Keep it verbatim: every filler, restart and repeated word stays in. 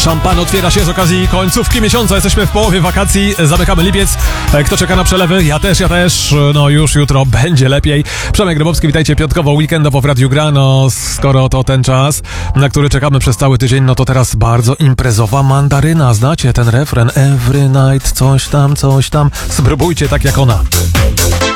Szampan otwiera się z okazji końcówki miesiąca. Jesteśmy w połowie wakacji, zamykamy lipiec. Kto czeka na przelewy? Ja też, ja też. No już jutro będzie lepiej. Przemek Grabowski, witajcie piątkowo, weekendowo w Radiu Gra. No skoro to ten czas, na który czekamy przez cały tydzień, no to teraz bardzo imprezowa mandaryna. Znacie ten refren? Every night, coś tam, coś tam. Spróbujcie tak jak ona.